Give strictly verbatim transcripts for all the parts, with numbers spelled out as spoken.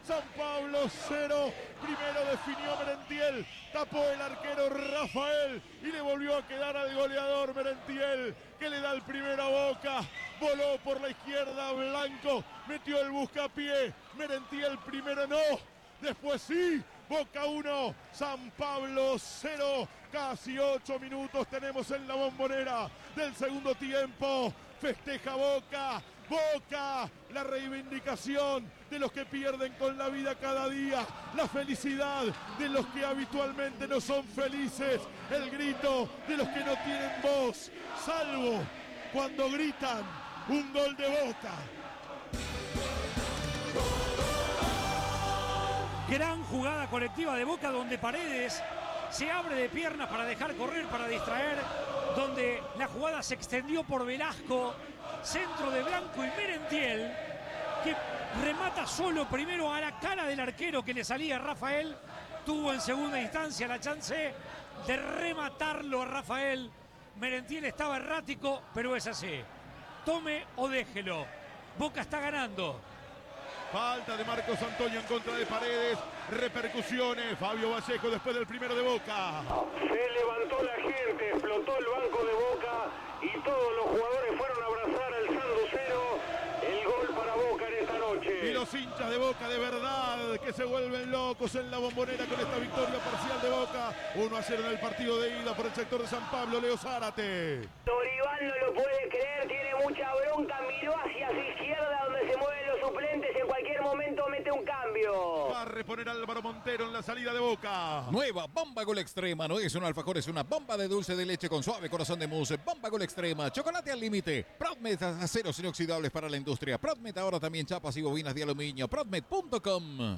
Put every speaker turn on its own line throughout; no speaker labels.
San Pablo cero. Primero definió Merentiel, tapó el arquero Rafael y le volvió a quedar al goleador Merentiel, que le da el primero a Boca. Voló por la izquierda Blanco, metió el buscapié. Merentiel primero no, después sí. Boca uno, San Pablo cero. Casi ocho minutos tenemos en la Bombonera del segundo tiempo. Festeja Boca. Boca, la reivindicación de los que pierden con la vida cada día, la felicidad de los que habitualmente no son felices, el grito de los que no tienen voz, salvo cuando gritan un gol de Boca.
Gran jugada colectiva de Boca, donde Paredes se abre de piernas para dejar correr, para distraer, donde la jugada se extendió por Velasco, centro de Blanco y Merentiel, que remata solo primero a la cara del arquero que le salía a Rafael. Tuvo en segunda instancia la chance de rematarlo a Rafael. Merentiel estaba errático, pero es así. Tome o déjelo. Boca está ganando.
Falta de Marcos Antonio en contra de Paredes. Repercusiones. Fabio Vallejo después del primero de Boca.
Se levantó la gente, explotó el banco de Boca y todos los jugadores fueron a abrazar al Sanducero. El gol para Boca en esta noche.
Y los hinchas de Boca de verdad que se vuelven locos en la Bombonera con esta victoria parcial de Boca. uno a cero en el partido de ida por el sector de San Pablo. Leo Zárate.
Toribán no lo puede creer, tiene mucha bronca, miró hacia su izquierda donde se mueven los suplentes, en cualquier momento mete un cambio.
Va a reponer Álvaro Montero en la salida de Boca.
Nueva Bomba Gol Extrema, no es un alfajor, es una bomba de dulce de leche con suave corazón de mousse. Bomba Gol Extrema, chocolate al límite. Prodmed, aceros inoxidables para la industria. Prodmed ahora también chapas y bobinas de aluminio. Prodmed punto com.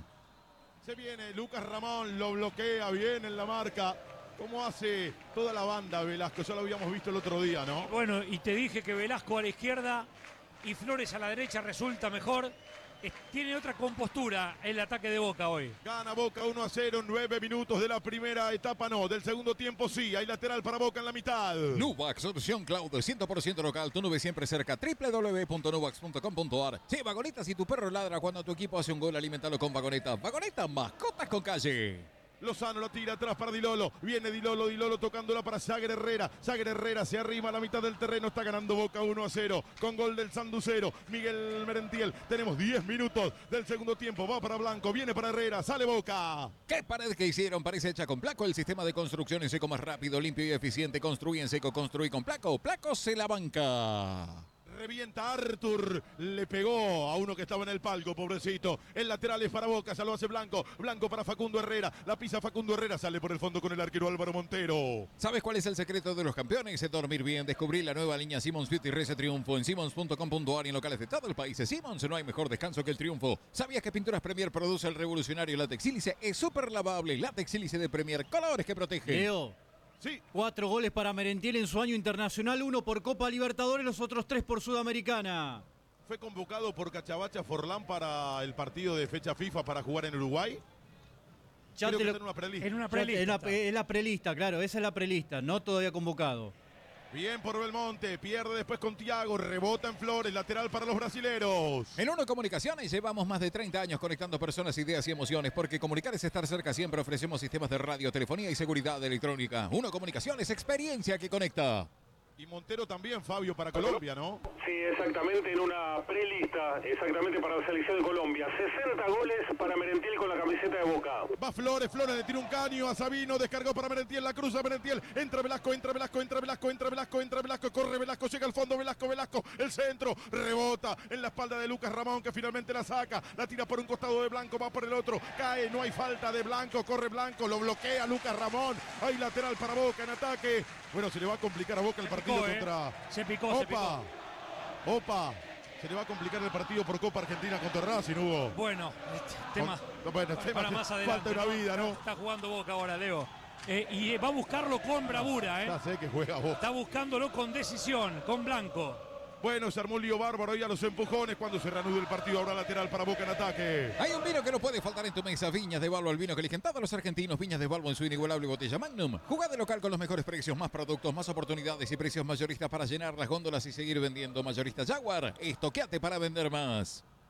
Se viene Lucas Ramón, lo bloquea bien en la marca. ¿Cómo hace toda la banda Velasco? Ya lo habíamos visto el otro día, ¿no?
Bueno, y te dije que Velasco a la izquierda y Flores a la derecha resulta mejor. Es, tiene otra compostura el ataque de Boca hoy.
Gana Boca uno a cero, nueve minutos de la primera etapa, no, del segundo tiempo sí. Hay lateral para Boca en la mitad.
Nuvax, solución cloud, cien por ciento local, tu nube siempre cerca. doble u doble u doble u punto nuvax punto com punto a r. Sí, Vagonetas, si tu perro ladra cuando tu equipo hace un gol, alimentalo con Vagonetas. Vagonetas, mascotas con calle.
Lozano la tira atrás para Dilolo. Viene Dilolo, Dilolo tocándola para Sager Herrera. Sager Herrera se arrima a la mitad del terreno. Está ganando Boca uno a cero con gol del Sanducero. Miguel Merentiel. Tenemos diez minutos del segundo tiempo. Va para Blanco, viene para Herrera. Sale Boca.
¿Qué pared que hicieron? Parece hecha con Placo. El sistema de construcción en seco más rápido, limpio y eficiente. Construye en seco, construye con Placo. Placo se la banca.
Revienta Artur, le pegó a uno que estaba en el palco, pobrecito. El lateral es para Boca, se lo hace Blanco. Blanco para Facundo Herrera, la pisa Facundo Herrera, sale por el fondo con el arquero Álvaro Montero.
¿Sabes cuál es el secreto de los campeones? Es dormir bien. Descubrí la nueva línea Simmons Fit y Rece Triunfo en simmons punto com punto a r y en locales de todo el país. Simmons, no hay mejor descanso que el triunfo. ¿Sabías que Pinturas Premier produce el revolucionario látex sílice? Es súper lavable, látex sílice de Premier, colores que protegen.
Leo.
Sí.
Cuatro goles para Merentiel en su año internacional, uno por Copa Libertadores, los otros tres por Sudamericana.
¿Fue convocado por Cachabacha Forlán para el partido de fecha FIFA para jugar en Uruguay?
Ya
Creo
te
que
lo-
está en una prelista.
En una
Ya-
prelista.
Es la, es la prelista, claro, esa es la prelista, no todavía convocado.
Bien por Belmonte, pierde después con Thiago, rebota en Flores, lateral para los brasileros.
En Uno Comunicaciones llevamos más de treinta años conectando personas, ideas y emociones, porque comunicar es estar cerca siempre. Ofrecemos sistemas de radio, telefonía y seguridad electrónica. Uno Comunicaciones, experiencia que conecta.
Y Montero también, Fabio, para Colombia, ¿no?
Sí, exactamente, en una prelista, exactamente para la selección de Colombia. sesenta goles para Merentiel con la camiseta de Boca.
Va Flores, Flores le tira un caño a Sabino, descargó para Merentiel, la cruza Merentiel, entra Velasco, entra Velasco, entra Velasco, entra Velasco, entra Velasco, corre Velasco, llega al fondo, Velasco, Velasco, el centro, rebota en la espalda de Lucas Ramón, que finalmente la saca, la tira por un costado de Blanco, va por el otro, cae, no hay falta de Blanco, corre Blanco, lo bloquea Lucas Ramón, hay lateral para Boca en ataque. Bueno, se le va a complicar a Boca el partido
picó, ¿eh?
contra...
Se picó,
Opa,
se picó.
Opa, se le va a complicar el partido por Copa Argentina contra Racing, Hugo.
Bueno, este, tema,
No, bueno,
para,
tema
para
que
más adelante.
falta una vida, ¿no?
Está jugando Boca ahora, Leo. Eh, y va a buscarlo con bravura, ¿eh?
Ya sé que juega Boca.
Está buscándolo con decisión, con Blanco.
Bueno, se armó un lío bárbaro ahí a los empujones cuando se reanuda el partido. Ahora lateral para Boca en ataque.
Hay un vino que no puede faltar en tu mesa. Viñas de Balbo, el vino que eligen todos los argentinos. Viñas de Balbo en su inigualable botella Magnum. Jugá de local con los mejores precios, más productos, más oportunidades y precios mayoristas para llenar las góndolas y seguir vendiendo. Mayorista Jaguar, estoqueate para vender más.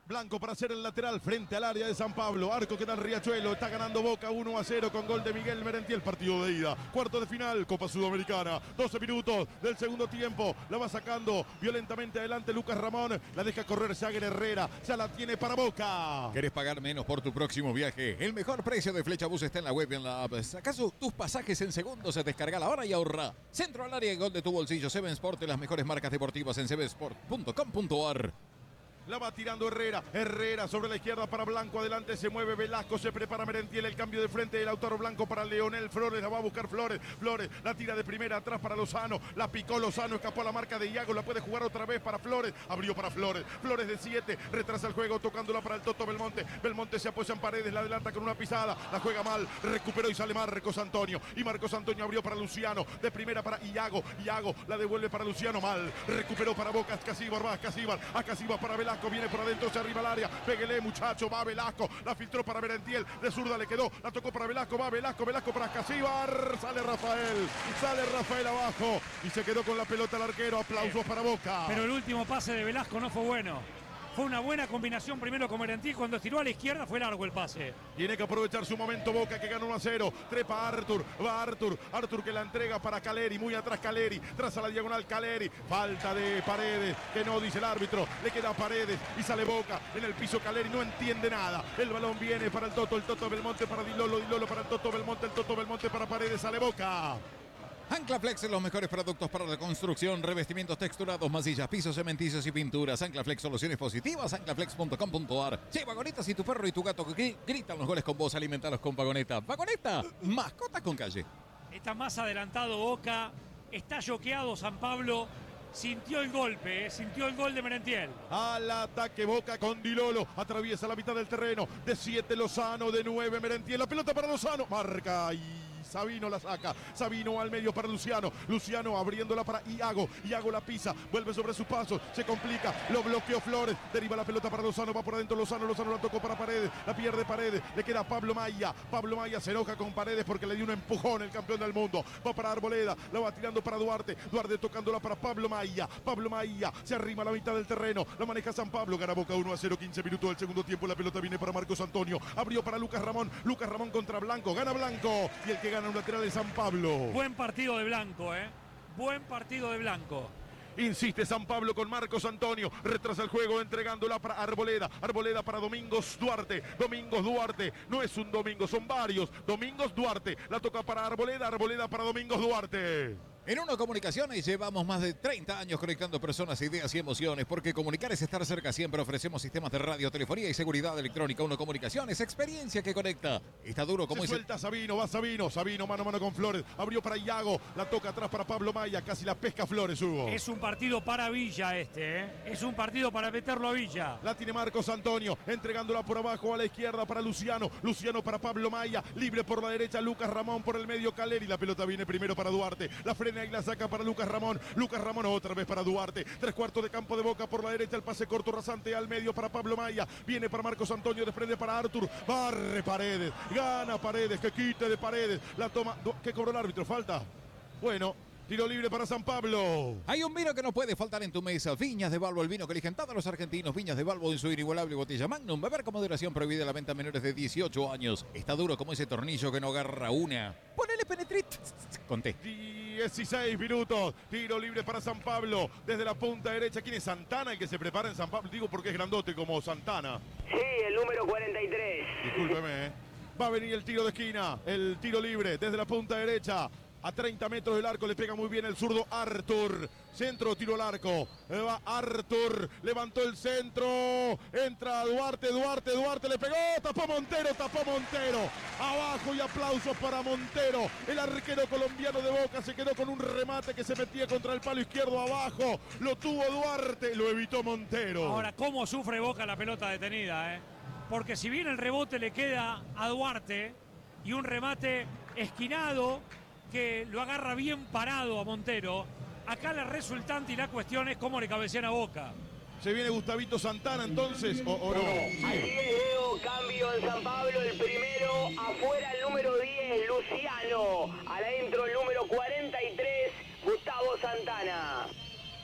Blanco para hacer el lateral frente al área de San Pablo. Arco queda en Riachuelo. Está ganando Boca uno a cero con gol de Miguel Merentiel. Partido de ida. Cuarto de final. Copa Sudamericana. doce minutos del segundo tiempo. La va sacando violentamente adelante Lucas Ramón. La deja correr Jagger Herrera. Ya la tiene para Boca.
¿Querés pagar menos por tu próximo viaje? El mejor precio de Flechabús está en la web y en la app. ¿Acaso tus pasajes en segundos se descarga la hora y ahorra? Centro al área y gol de tu bolsillo. Seven Sport, las mejores marcas deportivas en seven sport punto com punto ar.
La va tirando Herrera. Herrera sobre la izquierda para Blanco. Adelante se mueve Velasco. Se prepara Merentiel. El cambio de frente del Lautaro Blanco para Leonel Flores. La va a buscar Flores. Flores la tira de primera atrás para Lozano. La picó Lozano. Escapó a la marca de Iago. La puede jugar otra vez para Flores. Abrió para Flores. Flores de siete. Retrasa el juego tocándola para el Toto Belmonte. Belmonte se apoya en Paredes. La adelanta con una pisada. La juega mal. Recuperó y sale Marcos Antonio. Y Marcos Antonio abrió para Luciano. De primera para Iago. Iago la devuelve para Luciano. Mal. Recuperó para Boca. Casíbar va. Casíbar. A Casíbar para Velasco. Viene por adentro, se arriba al área. Péguele, muchacho. Va Velasco. La filtró para Merentiel. De zurda le quedó. La tocó para Velasco. Va Velasco. Velasco para Casíbar. Sale Rafael. Sale Rafael abajo. Y se quedó con la pelota el arquero. Aplausos para Boca.
Pero el último pase de Velasco no fue bueno. Fue una buena combinación primero con Merentiel. Cuando estiró a la izquierda fue largo el pase.
Tiene que aprovechar su momento Boca, que gana uno a cero. Trepa Artur. Va Artur. Artur que la entrega para Caleri. Muy atrás Caleri. Traza la diagonal Caleri. Falta de Paredes. Que no dice el árbitro. Le queda a Paredes. Y sale Boca. En el piso Caleri. No entiende nada. El balón viene para el Toto. El Toto Belmonte para Dilolo. Dilolo para el Toto Belmonte. El Toto Belmonte para Paredes. Sale Boca.
Anclaflex es los mejores productos para la construcción, revestimientos texturados, masillas, pisos cementicios y pinturas. Anclaflex, soluciones positivas, anclaflex punto com punto ar. Sí, Vagoneta, si tu perro y tu gato que gritan los goles con vos, alimentalos con Vagoneta. Vagoneta, mascotas con calle.
Está más adelantado Boca, está choqueado San Pablo. Sintió el golpe, eh, sintió el gol de Merentiel.
Al ataque Boca con Dilolo. Atraviesa la mitad del terreno. De siete Lozano, de nueve Merentiel. La pelota para Lozano. Marca y Sabino la saca. Sabino al medio para Luciano. Luciano abriéndola para Iago. Iago la pisa. Vuelve sobre sus pasos. Se complica. Lo bloqueó Flores. Deriva la pelota para Lozano. Va por adentro Lozano. Lozano la tocó para Paredes. La pierde Paredes. Le queda Pablo Maya. Pablo Maya se enoja con Paredes porque le dio un empujón el campeón del mundo. Va para Arboleda. La va tirando para Duarte. Duarte tocándola para Pablo Maya. Pablo Maya se arrima a la mitad del terreno. La maneja San Pablo. Gana Boca uno a cero. quince minutos del segundo tiempo. La pelota viene para Marcos Antonio. Abrió para Lucas Ramón. Lucas Ramón contra Blanco. Gana Blanco. Y el que gana un lateral de San Pablo.
Buen partido de Blanco, ¿eh? Buen partido de Blanco.
Insiste San Pablo con Marcos Antonio. Retrasa el juego entregándola para Arboleda. Arboleda para Domingos Duarte. Domingos Duarte. No es un domingo, son varios. Domingos Duarte. La toca para Arboleda. Arboleda para Domingos Duarte.
En Uno Comunicaciones llevamos más de treinta años conectando personas, ideas y emociones, porque comunicar es estar cerca siempre. Ofrecemos sistemas de radio, telefonía y seguridad electrónica. Uno Comunicaciones, experiencia que conecta. Está duro como
Se
ese...
suelta Sabino, va Sabino. Sabino mano a mano con Flores. Abrió para Iago. La toca atrás para Pablo Maya. Casi la pesca Flores, Hugo.
Es un partido para Villa este, ¿eh? Es un partido para meterlo a Villa.
La tiene Marcos Antonio, entregándola por abajo a la izquierda para Luciano. Luciano para Pablo Maya. Libre por la derecha, Lucas Ramón por el medio, Caleri. La pelota viene primero para Duarte. La frena y la saca para Lucas Ramón. Lucas Ramón otra vez para Duarte. Tres cuartos de campo de Boca por la derecha. El pase corto rasante al medio para Pablo Maya. Viene para Marcos Antonio. Desprende para Artur. Barre Paredes. Gana Paredes. Que quite de Paredes. La toma. ¿Qué cobró el árbitro? Falta. Bueno. Tiro libre para San Pablo.
Hay un vino que no puede faltar en tu mesa. Viñas de Balbo, el vino que eligen todos los argentinos. Viñas de Balbo en su inigualable botella Magnum. Beber con moderación, prohibida la venta a menores de dieciocho años. Está duro como ese tornillo que no agarra una. Ponele penetrit. Conté.
dieciséis minutos. Tiro libre para San Pablo. Desde la punta derecha. ¿Quién es Santana el que se prepara en San Pablo? Digo porque es grandote como Santana.
Sí, el número cuarenta y tres.
Discúlpeme. ¿eh? Va a venir el tiro de esquina. El tiro libre desde la punta derecha. A treinta metros del arco le pega muy bien el zurdo Artur. Centro, tiro al arco. Va Artur. Levantó el centro. Entra Duarte, Duarte, Duarte. Le pegó. Tapó Montero, tapó Montero. Abajo y aplausos para Montero. El arquero colombiano de Boca se quedó con un remate que se metía contra el palo izquierdo abajo. Lo tuvo Duarte. Lo evitó Montero.
Ahora, ¿cómo sufre Boca la pelota detenida, eh? Porque si bien el rebote le queda a Duarte y un remate esquinado que lo agarra bien parado a Montero, acá la resultante y la cuestión es cómo le cabecean a Boca.
Se viene Gustavito Santana entonces, o, o no.
Así es, Leo, cambio en San Pablo, el primero, afuera el número diez, Luciano, adentro el número cuarenta y tres, Gustavo Santana.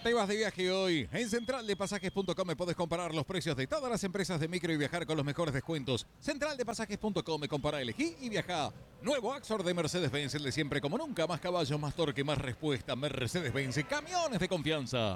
Te vas de viaje hoy. En central de pasajes punto com podés comparar los precios de todas las empresas de micro y viajar con los mejores descuentos. central de pasajes punto com, compara, elegí y viajá. Nuevo Axor de Mercedes-Benz, el de siempre como nunca. Más caballos, más torque, más respuesta. Mercedes-Benz, camiones de confianza.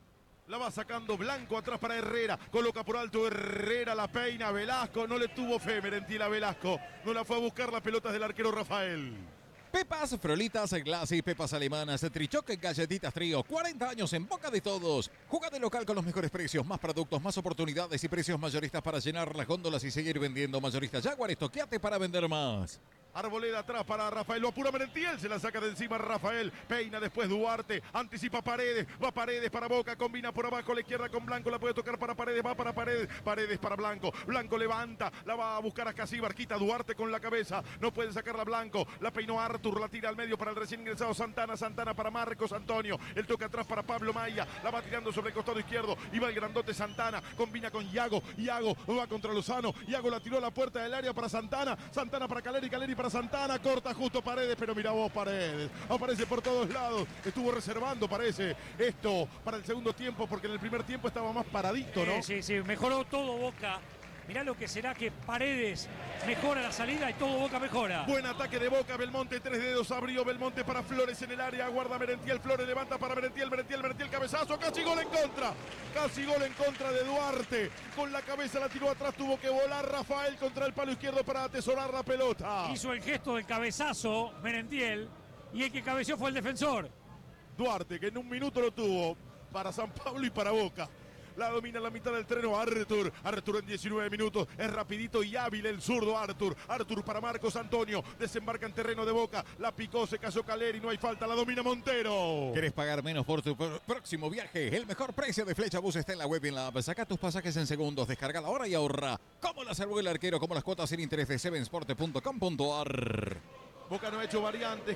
La va sacando Blanco atrás para Herrera. Coloca por alto Herrera, la peina. Velasco no le tuvo fe Merentiel a Velasco. No la fue a buscar las pelotas del arquero Rafael.
Pepas, frolitas, glacis, pepas alemanas, trichoque, galletitas trío. cuarenta años en boca de todos. Juega de local con los mejores precios, más productos, más oportunidades y precios mayoristas para llenar las góndolas y seguir vendiendo. Mayorista Jaguar, estoqueate para vender más.
Arboleda atrás para Rafael, lo apura Merentiel, se la saca de encima Rafael, peina después Duarte, anticipa Paredes, va Paredes para Boca, combina por abajo a la izquierda con Blanco, la puede tocar para Paredes, va para Paredes, Paredes para Blanco, Blanco levanta, la va a buscar a Casíbar, quita Duarte con la cabeza, no puede sacarla Blanco, la peinó Artur, la tira al medio para el recién ingresado Santana, Santana para Marcos Antonio, el toque atrás para Pablo Maya, la va tirando sobre el costado izquierdo, y va el grandote Santana, combina con Iago, Iago va contra Lozano, Iago la tiró a la puerta del área para Santana, Santana para Caleri, Caleri para Santana, corta justo Paredes, pero mira vos Paredes, aparece por todos lados, estuvo reservando parece esto para el segundo tiempo porque en el primer tiempo estaba más paradito, ¿no?
Sí, sí, sí, mejoró todo Boca. Mirá lo que será que Paredes mejora la salida y todo Boca mejora.
Buen ataque de Boca, Belmonte, tres dedos, abrió Belmonte para Flores en el área, guarda Merentiel, Flores levanta para Merentiel, Merentiel, Merentiel, cabezazo, casi gol en contra, casi gol en contra de Duarte, con la cabeza la tiró atrás, tuvo que volar Rafael contra el palo izquierdo para atesorar la pelota.
Hizo el gesto del cabezazo Merentiel y el que cabeció fue el defensor.
Duarte, que en un minuto lo tuvo para San Pablo y para Boca. La domina la mitad del terreno Artur. Artur en diecinueve minutos. Es rapidito y hábil el zurdo Artur. Artur para Marcos Antonio. Desembarca en terreno de Boca. La picó, se cayó Caleri. No hay falta. La domina Montero.
¿Querés pagar menos por tu próximo viaje? El mejor precio de Flecha Bus está en la web y en la app. Saca tus pasajes en segundos. Descarga la hora y ahorra. Como la salvó el arquero, como las cuotas sin interés de seven sport punto com punto a r.
Boca no ha hecho variantes.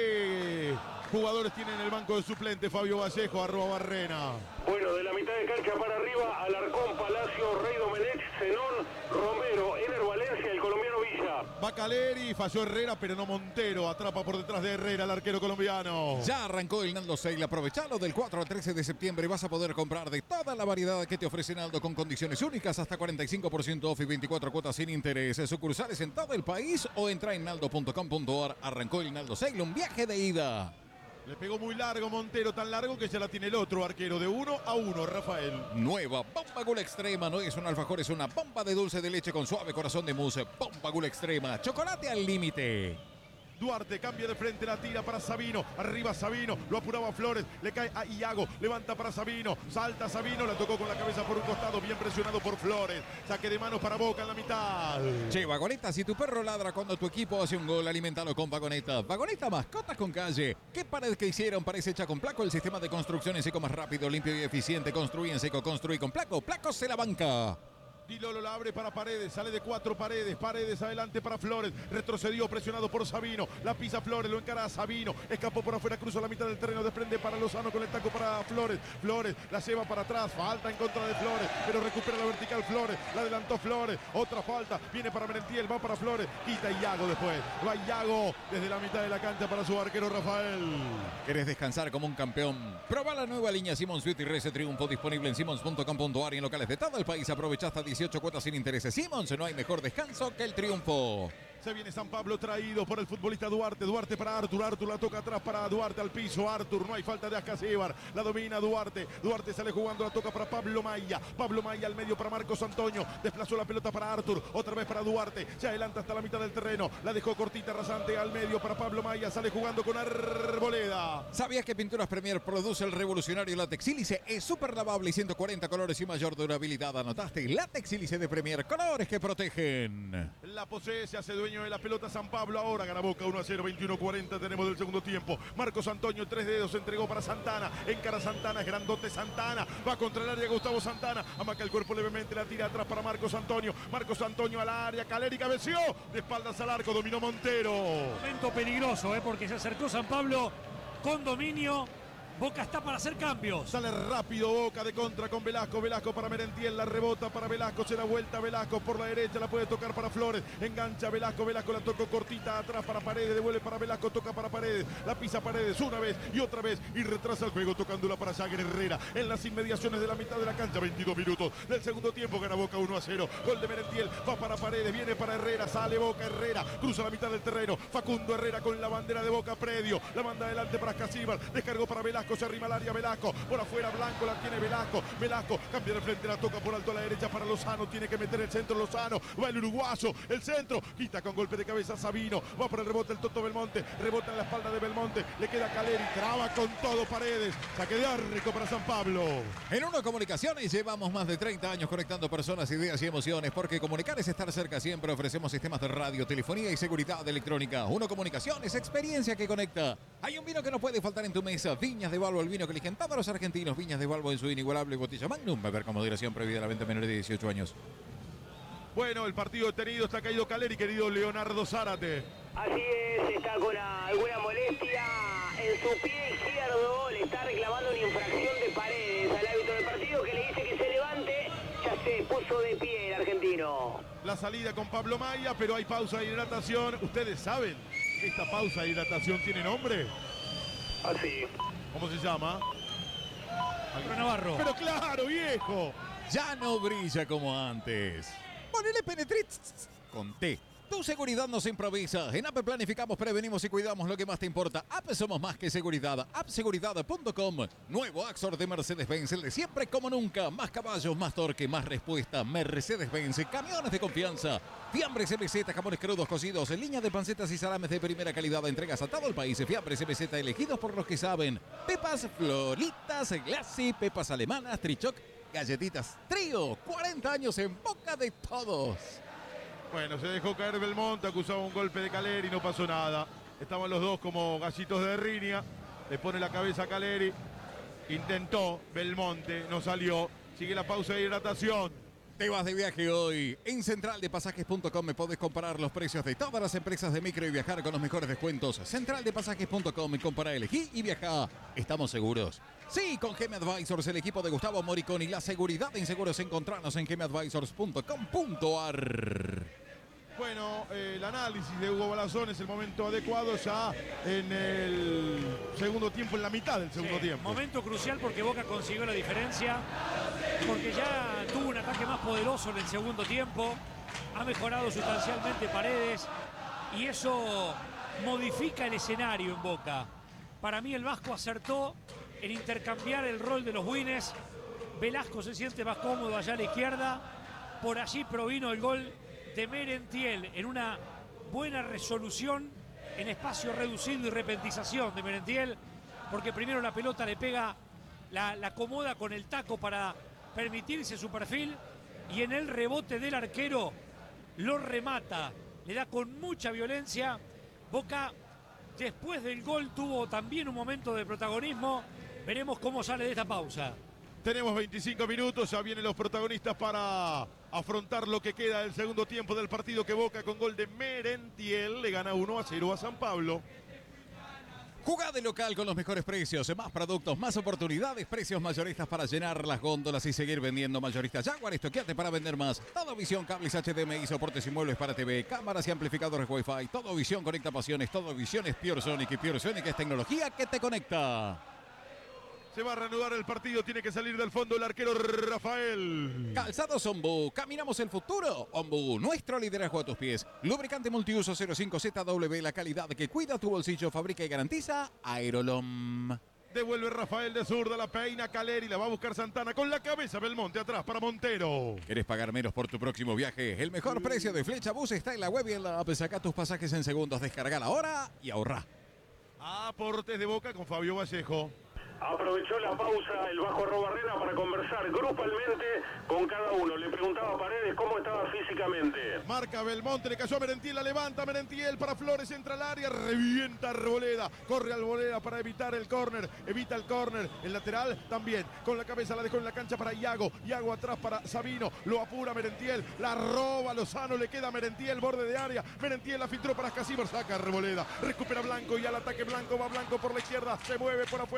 ¿Qué jugadores tienen en el banco de suplente? Fabio Vallejo, arroba Barrena.
Bueno, de la mitad de cancha para arriba, Alarcón, Palacio, Rey Domenech, Zenón, Romero, Ener Valencia, el colombiano Villa.
Va Caleri, falló Herrera, pero no Montero. Atrapa por detrás de Herrera el arquero colombiano.
Ya arrancó el Naldo Sale. Aprovechalo del cuatro al trece de septiembre. Vas a poder comprar de toda la variedad que te ofrece Naldo con condiciones únicas. Hasta cuarenta y cinco por ciento off y veinticuatro cuotas sin interés. Sucursales en todo el país o entra en naldo punto com punto a r. Arrancó el Naldo Sale, un viaje de ida.
Le pegó muy largo Montero, tan largo que ya la tiene el otro arquero. De uno a uno, Rafael.
Nueva Bomba Gula Extrema. No es un alfajor, es una bomba de dulce de leche con suave corazón de mousse. Bomba Gula Extrema. Chocolate al límite.
Duarte cambia de frente, la tira para Sabino, arriba Sabino, lo apuraba Flores, le cae a Iago, levanta para Sabino, salta Sabino, la tocó con la cabeza por un costado, bien presionado por Flores, saque de manos para Boca en la mitad.
Che, Vagoneta, si tu perro ladra cuando tu equipo hace un gol, alimentalo con Vagoneta. Vagoneta, mascotas con calle. ¿Qué pared que hicieron? Parece hecha con Placo, el sistema de construcción en seco más rápido, limpio y eficiente. Construye en seco, construye con Placo. Placo se la banca.
Di Lolo la abre para Paredes, sale de cuatro Paredes, Paredes adelante para Flores, retrocedió presionado por Sabino, la pisa Flores, lo encara a Sabino, escapó por afuera, cruzó la mitad del terreno, desprende para Lozano con el taco para Flores, Flores la lleva para atrás, falta en contra de Flores, pero recupera la vertical Flores, la adelantó Flores, otra falta, viene para Merentiel, va para Flores, quita Iago después, va Iago desde la mitad de la cancha para su arquero Rafael.
¿Querés descansar como un campeón? Proba la nueva línea Simons Sweet y Rese Triunfo, disponible en simons punto com punto a r y en locales de todo el país. Aprovecha hasta dieciocho cuotas sin intereses. Simons, no hay mejor descanso que el triunfo.
Se viene San Pablo traído por el futbolista Duarte. Duarte para Artur. Artur la toca atrás para Duarte al piso. Artur, no hay falta de Ascasíbar. La domina Duarte. Duarte sale jugando, la toca para Pablo Maya. Pablo Maya al medio para Marcos Antonio. Desplazó la pelota para Artur. Otra vez para Duarte. Se adelanta hasta la mitad del terreno. La dejó cortita, rasante al medio para Pablo Maya. Sale jugando con Arboleda.
¿Sabías que Pinturas Premier produce el revolucionario látex sílice? Es súper lavable y ciento cuarenta colores y mayor durabilidad. ¿Anotaste? Látex sílice de Premier. Colores que protegen.
La posee, se hace dueño de la pelota San Pablo. Ahora gana Boca uno a cero, veintiuno cuarenta tenemos del segundo tiempo. Marcos Antonio, tres dedos, entregó para Santana. Encara Santana, es grandote Santana. Va contra el área Gustavo Santana. Amaca el cuerpo levemente, la tira atrás para Marcos Antonio. Marcos Antonio al área, Caleri cabeció. De espaldas al arco, dominó Montero.
Momento peligroso, ¿eh? Porque se acercó San Pablo con dominio Boca está para hacer cambios.
Sale rápido Boca de contra con Velasco. Velasco para Merentiel. La rebota para Velasco. Se da vuelta Velasco por la derecha. La puede tocar para Flores. Engancha Velasco. Velasco la tocó cortita atrás para Paredes. Devuelve para Velasco. Toca para Paredes. La pisa Paredes una vez y otra vez. Y retrasa el juego tocándola para Jagger Herrera. En las inmediaciones de la mitad de la cancha. veintidós minutos del segundo tiempo. Gana Boca uno a cero. Gol de Merentiel. Va para Paredes. Viene para Herrera. Sale Boca. Herrera. Cruza la mitad del terreno. Facundo Herrera con la bandera de Boca. Predio. La manda adelante para Casíbar. Descargó para Velasco. Se arrima al área Velasco. Por afuera Blanco. La tiene Velasco. Velasco cambia de frente. La toca por alto a la derecha para Lozano. Tiene que meter el centro Lozano. Va el uruguayo. El centro. Quita con golpe de cabeza Sabino. Va por el rebote el Toto Belmonte. Rebota en la espalda de Belmonte. Le queda Caleri. Traba con todo Paredes. Saque de arco para San Pablo.
En Uno Comunicaciones llevamos más de treinta años conectando personas, ideas y emociones, porque comunicar es estar cerca siempre. Ofrecemos sistemas de radio, telefonía y seguridad electrónica. Uno Comunicaciones, experiencia que conecta. Hay un vino que no puede faltar en tu mesa. Viñas de Balbo, el vino que eligen todos los argentinos. Viñas de Balbo en su inigualable botella Magnum. Beber con moderación, prohibida la venta a menores de dieciocho años.
Bueno, el partido detenido, está caído Caleri, querido Leonardo Zárate.
Así es, está con alguna molestia en su pie izquierdo, le está reclamando una infracción de Paredes al árbitro del partido que le dice que se levante, ya se puso de pie el argentino.
La salida con Pablo Maya, pero hay pausa de hidratación. ¿Ustedes saben que esta pausa de hidratación tiene nombre?
Así.
¿Cómo se llama?
Alfredo Navarro.
Pero claro, viejo.
Ya no brilla como antes. Ponele Penetrix con T. Tu seguridad nos improvisa. En A P E planificamos, prevenimos y cuidamos lo que más te importa. A P E somos más que seguridad. app seguridad punto com. Nuevo Axor de Mercedes-Benz. El de siempre como nunca. Más caballos, más torque, más respuesta. Mercedes-Benz. Camiones de confianza. Fiambres M Z, jamones crudos cocidos. En línea de pancetas y salames de primera calidad. Entregas a todo el país. Fiambres M Z elegidos por los que saben. Pepas, floritas, glassy, pepas alemanas, trichoc, galletitas Trío. cuarenta años en boca de todos.
Bueno, se dejó caer Belmonte, acusaba un golpe de Caleri, no pasó nada. Estaban los dos como gallitos de riña. Le pone la cabeza a Caleri. Intentó Belmonte, no salió. Sigue la pausa de hidratación.
Te vas de viaje hoy. En central de pasajes punto com me podés comparar los precios de todas las empresas de micro y viajar con los mejores descuentos. central de pasajes punto com y compara, elegí y viaja. ¿Estamos seguros? Sí, con G M Advisors, el equipo de Gustavo Moriconi. La seguridad en seguros, encontrarnos en g m advisors punto com punto a r.
Bueno, eh, el análisis de Hugo Balazón es el momento adecuado ya en el segundo tiempo, en la mitad del segundo
Sí,
tiempo.
momento crucial porque Boca consiguió la diferencia, porque ya tuvo un ataque más poderoso en el segundo tiempo, ha mejorado sustancialmente Paredes y eso modifica el escenario en Boca. Para mí el Vasco acertó en intercambiar el rol de los wines. Velasco se siente más cómodo allá a la izquierda, por allí provino el gol de Merentiel en una buena resolución en espacio reducido y repentización de Merentiel, porque primero la pelota le pega, la, la acomoda con el taco para permitirse su perfil y en el rebote del arquero lo remata, le da con mucha violencia. Boca después del gol tuvo también un momento de protagonismo, veremos cómo sale de esta pausa.
Tenemos veinticinco minutos, ya vienen los protagonistas para afrontar lo que queda del segundo tiempo del partido, que Boca con gol de Merentiel le gana uno a cero a San Pablo.
Jugá de local con los mejores precios, más productos, más oportunidades, precios mayoristas para llenar las góndolas y seguir vendiendo. Mayoristas Jaguar, estoqueate para vender más. Todo Visión, cables H D M I, soportes y muebles para T V, cámaras y amplificadores Wi-Fi. Todo Visión conecta pasiones, Todo Visión es Pure Sonic y Pure Sonic es tecnología que te conecta.
Se va a reanudar el partido, tiene que salir del fondo el arquero Rafael.
Calzados Ombu, caminamos el futuro. Ombu, nuestro liderazgo a tus pies. Lubricante multiuso cero cinco Z W, la calidad que cuida tu bolsillo, fabrica y garantiza Aerolom.
Devuelve Rafael de zurda, la peina Caleri, la va a buscar Santana con la cabeza Belmonte atrás para Montero.
¿Querés pagar menos por tu próximo viaje? El mejor precio de Flecha Bus está en la web y en la app. Saca tus pasajes en segundos, descargala ahora y ahorrá.
Aportes de Boca con Fabio Vallejo.
Aprovechó la pausa el Bajo Robarrena para conversar grupalmente con cada uno. Le preguntaba a Paredes cómo estaba físicamente.
Marca Belmonte, le cayó a Merentiel, la levanta Merentiel para Flores, entra al área, revienta Arboleda, corre Arboleda para evitar el córner, evita el córner, el lateral también, con la cabeza la dejó en la cancha para Iago, Iago atrás para Sabino, lo apura Merentiel, la roba Lozano, le queda Merentiel, borde de área, Merentiel la filtró para Casíbar, saca Arboleda, recupera Blanco y al ataque Blanco, va Blanco por la izquierda, se mueve por afuera Velasco,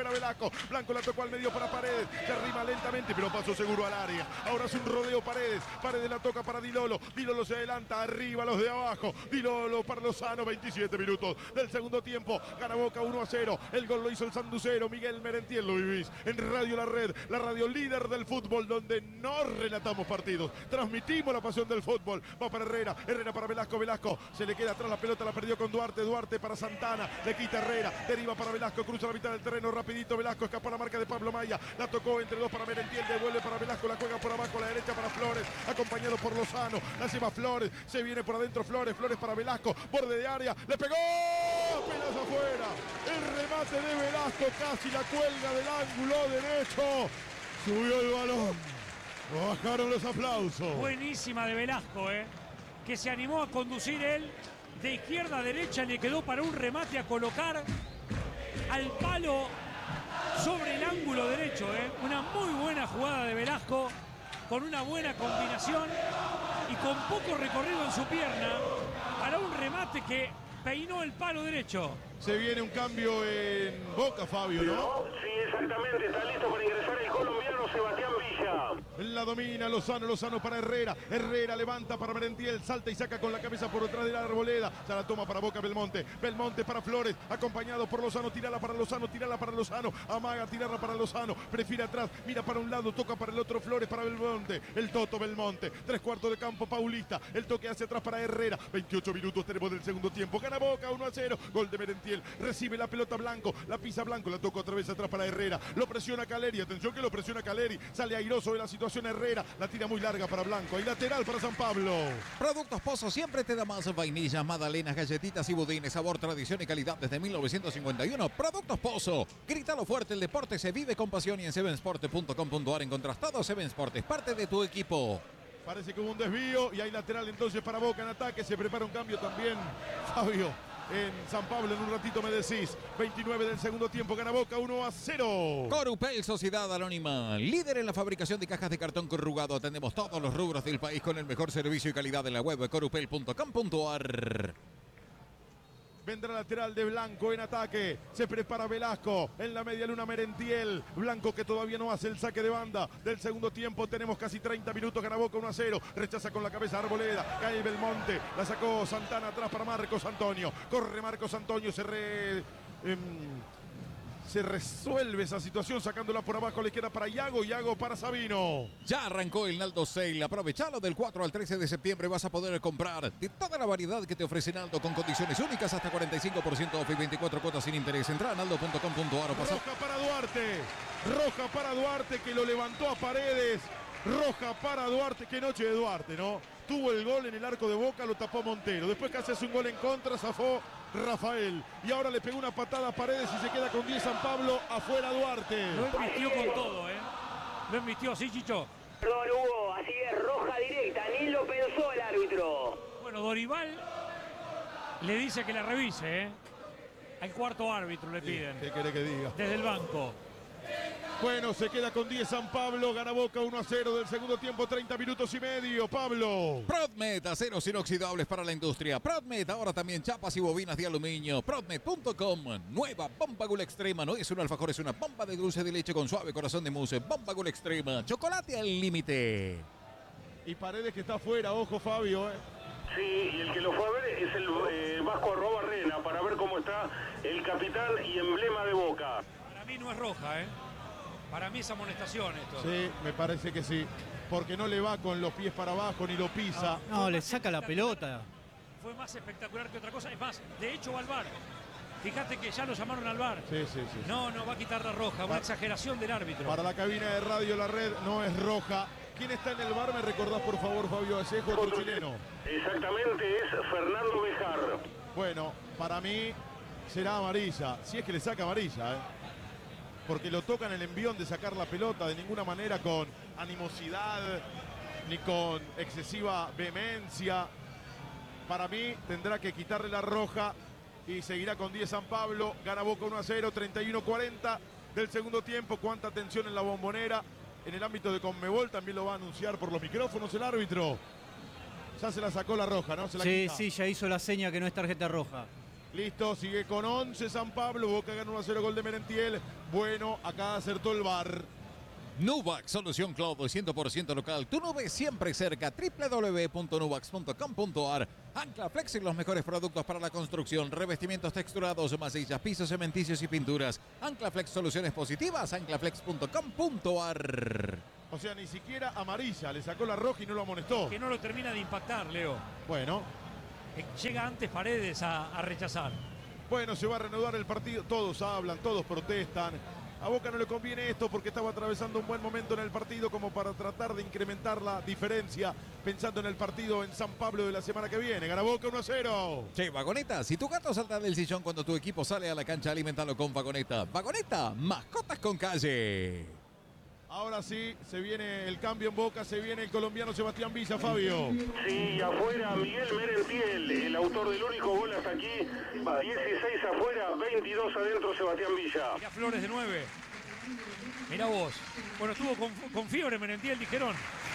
Blanco. Blanco la tocó al medio para Paredes. Se arrima lentamente, pero pasó seguro al área. Ahora es un rodeo Paredes. Paredes la toca para Di Lolo. Di Lolo se adelanta, arriba los de abajo. Di Lolo para Lozano, veintisiete minutos del segundo tiempo. Gana Boca uno a cero. El gol lo hizo el sanducero Miguel Merentiel. Lo vivís en Radio La Red, la radio líder del fútbol, donde no relatamos partidos, transmitimos la pasión del fútbol. Va para Herrera, Herrera para Velasco, Velasco se le queda atrás la pelota, la perdió con Duarte, Duarte para Santana, le quita Herrera, deriva para Velasco, cruza la mitad del terreno, rapidito Velasco, escapa la marca de Pablo Maya, la tocó entre dos para Merentiel, devuelve para Velasco, la juega por abajo, a la derecha para Flores, acompañado por Lozano, la lleva Flores, se viene por adentro Flores, Flores para Velasco, borde de área, le pegó, apenas afuera, el remate de Velasco, casi la cuelga del ángulo derecho, subió el balón, bajaron los aplausos.
Buenísima de Velasco, eh, que se animó a conducir él de izquierda a derecha, le quedó para un remate a colocar al palo sobre el ángulo derecho, eh. Una muy buena jugada de Velasco, con una buena combinación y con poco recorrido en su pierna para un remate que peinó el palo derecho.
Se viene un cambio en Boca, Fabio, ¿no?
Sí, exactamente, está listo para ingresar el colombiano Sebastián Villa.
La domina Lozano, Lozano para Herrera, Herrera levanta para Merentiel, salta y saca con la cabeza por detrás de la Arboleda, se la toma para Boca Belmonte, Belmonte para Flores, acompañado por Lozano, tirala para Lozano, tirala para Lozano, amaga, tirarla para Lozano, prefiere atrás, mira para un lado, toca para el otro, Flores para Belmonte, el Toto Belmonte, tres cuartos de campo Paulista, el toque hacia atrás para Herrera, veintiocho minutos tenemos del segundo tiempo, gana Boca uno a cero, gol de Merentiel, recibe la pelota Blanco, la pisa Blanco, la toca otra vez atrás para Herrera, lo presiona Caleri, atención que lo presiona Caleri, sale airoso de la situación Herrera, la tira muy larga para Blanco, hay lateral para San Pablo.
Productos Pozo siempre te da más vainillas, magdalenas, galletitas y budines, sabor, tradición y calidad desde mil novecientos cincuenta y uno. Productos Pozo, grítalo fuerte, el deporte se vive con pasión y en seven sport punto com punto a r encontrás todo. Seven Sport es parte de tu equipo.
Parece que hubo un desvío y hay lateral entonces para Boca en ataque, se prepara un cambio también, Fabio. En San Pablo, en un ratito me decís, veintinueve del segundo tiempo, gana Boca uno a cero.
Corupel, Sociedad Anónima, líder en la fabricación de cajas de cartón corrugado. Atendemos todos los rubros del país con el mejor servicio y calidad en la web corupel punto com punto a r.
Vendrá lateral de Blanco en ataque. Se prepara Velasco. En la media luna Merentiel. Blanco que todavía no hace el saque de banda del segundo tiempo. Tenemos casi treinta minutos. Gana Boca uno a cero. Rechaza con la cabeza Arboleda. Cae Belmonte. La sacó Santana atrás para Marcos Antonio. Corre Marcos Antonio. Se re... Eh, Se resuelve esa situación sacándola por abajo, le queda para Iago, Iago para Sabino.
Ya arrancó el Naldo Sale, aprovechalo del cuatro al trece de septiembre, vas a poder comprar de toda la variedad que te ofrece Naldo con condiciones únicas hasta cuarenta y cinco por ciento off y veinticuatro cuotas sin interés. Entra a naldo punto com punto a r.
Roja para Duarte, roja para Duarte que lo levantó a Paredes. Roja para Duarte, qué noche de Duarte, ¿no? Tuvo el gol en el arco de Boca, lo tapó Montero. Después que hace un gol en contra, zafó Rafael. Y ahora le pegó una patada a Paredes y se queda con diez San Pablo, afuera Duarte.
Lo embistió con todo, ¿eh? Lo embistió, sí, Chicho.
Perdón, Hugo, así es, roja directa, ni lo pensó el árbitro.
Bueno, Dorival le dice que la revise, ¿eh? Al cuarto árbitro le piden.
¿Qué quiere que diga?
Desde el banco.
Bueno, se queda con diez San Pablo, gana Boca uno a cero del segundo tiempo, treinta minutos y medio, Pablo.
Prodmed, aceros inoxidables para la industria. Prodmed, ahora también chapas y bobinas de aluminio. Prodmed punto com, nueva Bomba Gula Extrema. No es un alfajor, es una bomba de dulce de leche con suave corazón de mousse. Bomba Gula Extrema, chocolate al límite.
Y Paredes que está afuera, ojo Fabio, ¿eh?
Sí, y el que lo fue a ver es el eh, Vasco Arrobarrena, para ver cómo está el capitán y emblema de Boca.
Para mí no es roja, ¿eh? Para mí es amonestación esto.
Sí, me parece que sí. Porque no le va con los pies para abajo ni lo pisa.
No, le saca la pelota.
Fue más espectacular que otra cosa. Es más, de hecho va al V A R. Fíjate que ya lo llamaron al V A R.
Sí, sí, sí.
No, no va a quitar la roja. Una exageración del árbitro.
Para la cabina de Radio La Red no es roja. ¿Quién está en el V A R? ¿Me recordás por favor, Fabio Vallejo, otro chileno?
Exactamente, es Fernando Bejar.
Bueno, para mí será amarilla. Si es que le saca amarilla, ¿eh? Porque lo toca en el envión de sacar la pelota, de ninguna manera con animosidad ni con excesiva vehemencia. Para mí tendrá que quitarle la roja y seguirá con diez San Pablo. Gana Boca uno a cero, treinta y uno cuarenta del segundo tiempo. Cuánta tensión en la Bombonera. En el ámbito de Conmebol también lo va a anunciar por los micrófonos el árbitro. Ya se la sacó la roja, ¿no? Se la
Sí,
quita.
sí, ya hizo la seña que no es tarjeta roja.
Listo, sigue con once San Pablo. Boca gana uno a cero, gol de Merentiel. Bueno, acá acertó el V A R.
Nuvax, solución cloud cien por ciento local. Tu nube siempre cerca. doble u doble u doble u punto nuvax punto com punto a r. Anclaflex y los mejores productos para la construcción. Revestimientos texturados, macizas, pisos, cementicios y pinturas. Anclaflex, soluciones positivas. anclaflex punto com punto a r.
O sea, ni siquiera amarilla. Le sacó la roja y no lo amonestó.
Que no lo termina de impactar, Leo.
Bueno.
Eh, Llega antes Paredes a, a rechazar.
Bueno, se va a reanudar el partido. Todos hablan, todos protestan. A Boca no le conviene esto porque estaba atravesando un buen momento en el partido como para tratar de incrementar la diferencia pensando en el partido en San Pablo de la semana que viene. Gana Boca uno a cero.
Che, Vagoneta, si tu gato salta del sillón cuando tu equipo sale a la cancha, alimentalo con Vagoneta. Vagoneta, mascotas con calle.
Ahora sí, se viene el cambio en Boca, se viene el colombiano Sebastián Villa, Fabio.
Sí, afuera Miguel Merentiel, el autor del único gol hasta aquí. dieciséis afuera, veintidós adentro Sebastián Villa.
Mirá Flores de nueve. Mirá vos. Bueno, estuvo con, con fiebre Merentiel, dijeron.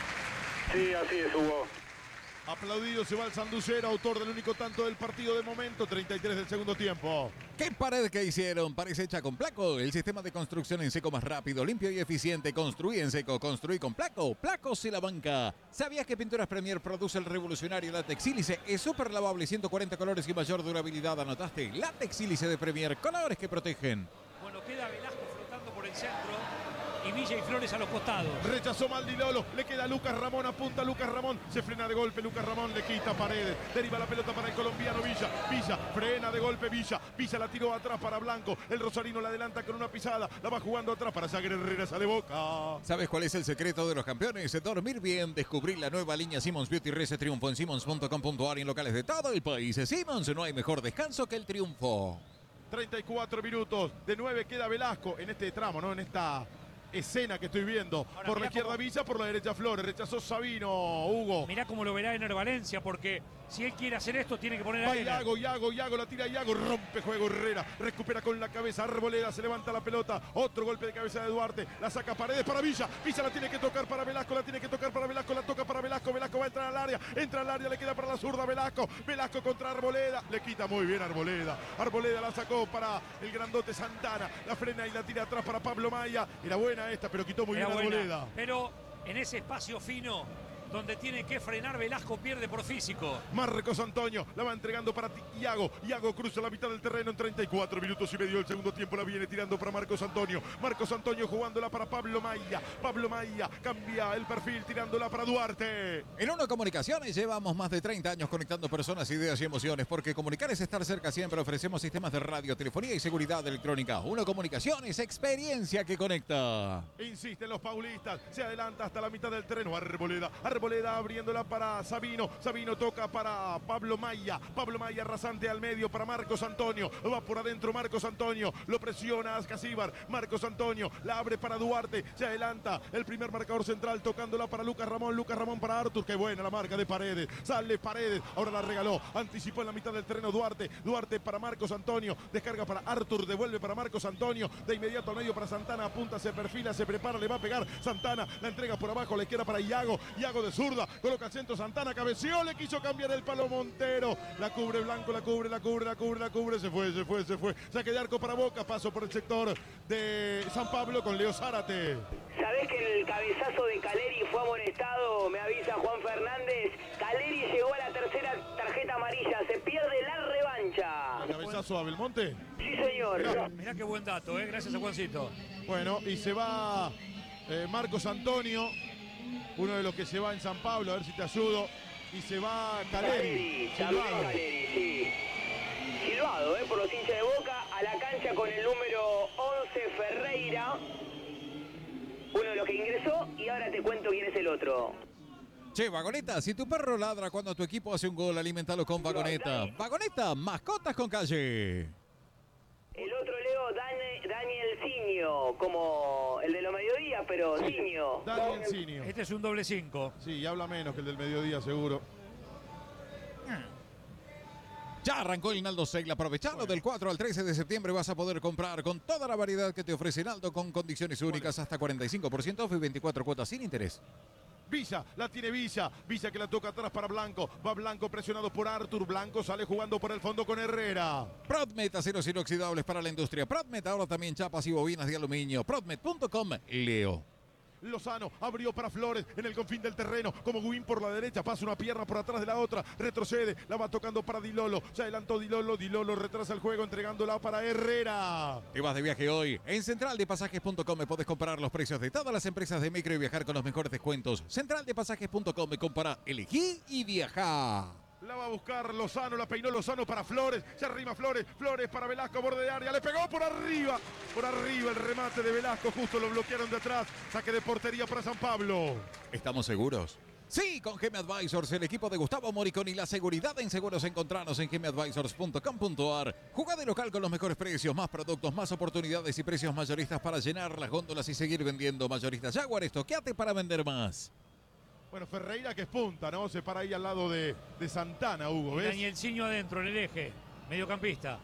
Sí, así es, Hugo.
Aplaudido se va el sanducero, autor del único tanto del partido de momento, treinta y tres del segundo tiempo.
¿Qué pared que hicieron? Parece hecha con Placo, el sistema de construcción en seco más rápido, limpio y eficiente. Construí en seco, construí con Placo. Placos y la banca. ¿Sabías que Pinturas Premier produce el revolucionario látex sílice? Es súper lavable, ciento cuarenta colores y mayor durabilidad. ¿Anotaste? Látex sílice de Premier, colores que protegen.
Bueno, queda Velasco flotando por el centro y Villa y Flores a los costados.
Rechazó Maldilolo, le queda Lucas Ramón, apunta Lucas Ramón, se frena de golpe Lucas Ramón, le quita Paredes, deriva la pelota para el colombiano Villa, Villa, frena de golpe Villa, Villa la tiró atrás para Blanco, el rosarino la adelanta con una pisada, la va jugando atrás para Sagre Herrera, sale Boca.
¿Sabes cuál es el secreto de los campeones? Dormir bien, descubrir la nueva línea Simmons Beauty Rese Triunfo en simmons punto com punto a r y en locales de todo el país. Simmons, no hay mejor descanso que el triunfo.
treinta y cuatro minutos, de nueve queda Velasco en este tramo, ¿no? En esta escena que estoy viendo.
Ahora,
por la izquierda
cómo...
Villa, por la derecha Flores. Rechazó Sabino, Hugo.
Mirá cómo lo verá Ener Valencia, porque si él quiere hacer esto, tiene que poner a
Va
Ener.
Iago, Iago, Iago, la tira Iago, rompe juego Herrera, recupera con la cabeza Arboleda, se levanta la pelota, otro golpe de cabeza de Duarte, la saca Paredes para Villa, Villa la tiene que tocar para Velasco, la tiene que tocar para Velasco, la toca para Velasco, Velasco va a entrar al área, entra al área, le queda para la zurda Velasco, Velasco contra Arboleda, le quita muy bien Arboleda, Arboleda la sacó para el grandote Santana, la frena y la tira atrás para Pablo Maya, era buena esta, pero quitó muy
Era
bien
buena,
Arboleda.
pero en ese espacio fino donde tiene que frenar Velasco, pierde por físico.
Marcos Antonio la va entregando para Iago. Iago cruza la mitad del terreno en treinta y cuatro minutos y medio del segundo tiempo. La viene tirando para Marcos Antonio. Marcos Antonio jugándola para Pablo Maya. Pablo Maya cambia el perfil tirándola para Duarte.
En Uno Comunicaciones llevamos más de treinta años conectando personas, ideas y emociones, porque comunicar es estar cerca siempre. Ofrecemos sistemas de radio, telefonía y seguridad electrónica. Uno Comunicaciones, experiencia que conecta.
Insisten los paulistas. Se adelanta hasta la mitad del terreno. Arboleda. Arboleda abriéndola para Sabino. Sabino toca para Pablo Maya. Pablo Maya rasante al medio para Marcos Antonio. Va por adentro Marcos Antonio. Lo presiona Ascasíbar. Marcos Antonio la abre para Duarte. Se adelanta el primer marcador central tocándola para Lucas Ramón. Lucas Ramón para Artur. Qué buena la marca de Paredes. Sale Paredes. Ahora la regaló. Anticipó en la mitad del terreno Duarte. Duarte para Marcos Antonio. Descarga para Artur. Devuelve para Marcos Antonio. De inmediato al medio para Santana. Apunta, se perfila, se prepara. Le va a pegar Santana. La entrega por abajo. Le queda para Iago. Iago de zurda. Coloca el centro Santana. Cabeceó. Le quiso cambiar el palo Montero. La cubre Blanco. La cubre, la cubre, la cubre, la cubre. Se fue, se fue, se fue. Saque de arco para Boca. Paso por el sector de San Pablo con Leo Zárate.
¿Sabés que el cabezazo de Caleri fue amonestado? Me avisa Juan Fernández. Caleri llegó a la tercera tarjeta amarilla. Se pierde la revancha.
¿Cabezazo a Belmonte?
Sí, señor.
Mirá.
Mirá qué buen dato, ¿eh? Gracias a Juancito.
Bueno, y se va eh, Marcos Antonio, uno de los que se va en San Pablo, a ver si te ayudo. Y se va Caleri.
Caleri, también Caleri, sí. Silbado, ¿eh? Por los hinchas de Boca. A la cancha con el número once, Ferreira. Uno de los que ingresó. Y ahora te cuento quién es el otro.
Che, Vagoneta, si tu perro ladra cuando tu equipo hace un gol, alimentalo con Vagoneta. Vagoneta, mascotas con calle.
El otro Leo, Dan, Daniel Ciño, como el de los mediodías, pero Ciño.
Daniel Cinio.
Este es un doble cinco.
Sí, y habla menos que el del mediodía, seguro.
Ya arrancó el Naldo Sale. Aprovechalo. Bueno. Del cuatro al trece de septiembre vas a poder comprar con toda la variedad que te ofrece Naldo con condiciones únicas hasta cuarenta y cinco por ciento off y veinticuatro cuotas sin interés.
Villa, la tiene Villa. Villa que la toca atrás para Blanco. Va Blanco presionado por Artur. Blanco sale jugando por el fondo con Herrera.
Prodmet, aceros inoxidables para la industria. Prodmet, ahora también chapas y bobinas de aluminio. Prodmet punto com, Leo.
Lozano abrió para Flores en el confín del terreno, como Guín por la derecha, pasa una pierna por atrás de la otra, retrocede, la va tocando para Dilolo, se adelantó Dilolo, Dilolo retrasa el juego entregándola para Herrera.
Te vas de viaje hoy. En central de pasajes punto com me puedes comparar los precios de todas las empresas de micro y viajar con los mejores descuentos. central de pasajes punto com me compara, elegí y viajá.
La va a buscar Lozano, la peinó Lozano para Flores, se arrima Flores, Flores para Velasco, borde de área, le pegó por arriba, por arriba el remate de Velasco, justo lo bloquearon de atrás, saque de portería para San Pablo.
¿Estamos seguros? Sí, con G M Advisors, el equipo de Gustavo Moricón y la seguridad en seguros. Encontranos en g m advisors punto com punto a r. Jugá de local con los mejores precios, más productos, más oportunidades y precios mayoristas para llenar las góndolas y seguir vendiendo. Mayoristas Jaguar, estoqueate para vender más.
Bueno, Ferreira que es punta, ¿no? Se para ahí al lado de, de Santana, Hugo, ¿ves?
Danielsinho adentro en el eje, mediocampista.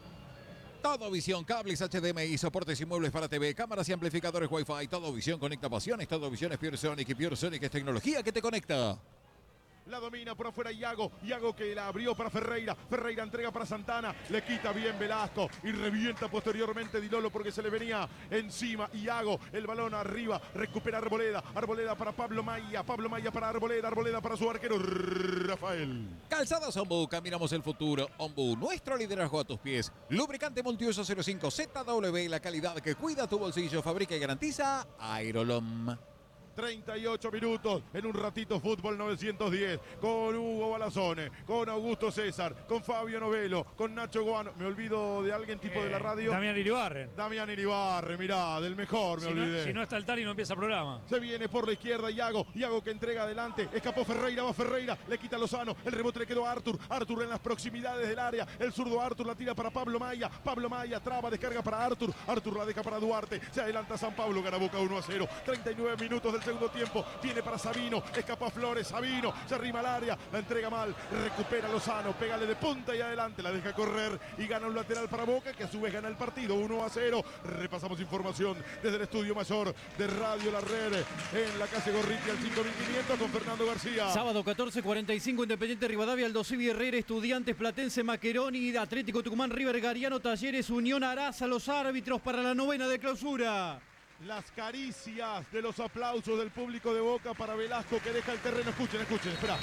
Todo Visión, cables H D M I, soportes y muebles para T V, cámaras y amplificadores Wi-Fi. Todo Visión conecta pasiones. Todo Visión es Pure Sonic y Pure Sonic es tecnología que te conecta.
La domina por afuera Iago, Iago que la abrió para Ferreira, Ferreira entrega para Santana, le quita bien Velasco y revienta posteriormente Dilolo porque se le venía encima Iago, el balón arriba, recupera Arboleda, Arboleda para Pablo Maya, Pablo Maya para Arboleda, Arboleda para su arquero Rafael.
Calzados Ombu, caminamos el futuro. Ombu, nuestro liderazgo a tus pies. Lubricante multiuso cero cinco Z W, la calidad que cuida tu bolsillo, fabrica y garantiza Aerolom.
treinta y ocho minutos, en un ratito Fútbol novecientos diez, con Hugo Balazone, con Augusto César, con Fabio Novelo, con Nacho Guano, me olvido de alguien tipo
eh,
de la radio.
Damián Iribarren.
Damián Iribarren, mirá, del mejor me
si
olvidé.
No, si no está el Tali no empieza el programa.
Se viene por la izquierda Iago, Iago que entrega adelante, escapó Ferreira, va Ferreira, le quita Lozano, el rebote le quedó a Artur, Artur en las proximidades del área, el zurdo Artur la tira para Pablo Maya, Pablo Maya traba, descarga para Artur, Artur la deja para Duarte, se adelanta San Pablo, gana Boca uno a cero, treinta y nueve minutos del segundo tiempo. Tiene para Sabino, escapó a Flores, Sabino, se arrima al área, la entrega mal, recupera Lozano, pégale de punta y adelante, la deja correr y gana un lateral para Boca que a su vez gana el partido uno a cero. Repasamos información desde el estudio mayor de Radio La Red en la calle Gorriti al cinco mil quinientos con Fernando García.
Sábado catorce cuarenta y cinco, Independiente Rivadavia, Aldo Civi Herrera, Estudiantes Platense, Macheroni, Atlético Tucumán, River Gariano, Talleres, Unión Araza, los árbitros para la novena de clausura.
Las caricias de los aplausos del público de Boca para Velasco que deja el terreno. Escuchen, escuchen, espera.